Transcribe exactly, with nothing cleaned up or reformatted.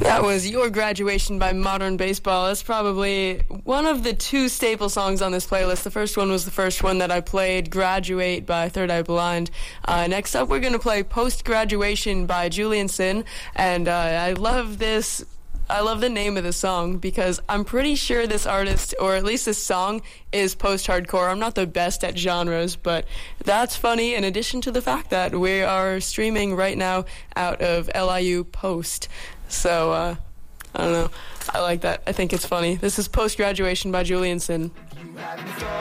That was Your Graduation by Modern Baseball. That's probably one of the two staple songs on this playlist. The first one was the first one that I played, Graduate by Third Eye Blind. Uh, next up, we're going to play Post Graduation by Julian Sin. And uh, I love this. I love the name of the song because I'm pretty sure this artist, or at least this song, is post-hardcore. I'm not the best at genres, but that's funny in addition to the fact that we are streaming right now out of L I U Post. So, uh, I don't know. I like that. I think it's funny. This is Post Graduation by Julian Sin.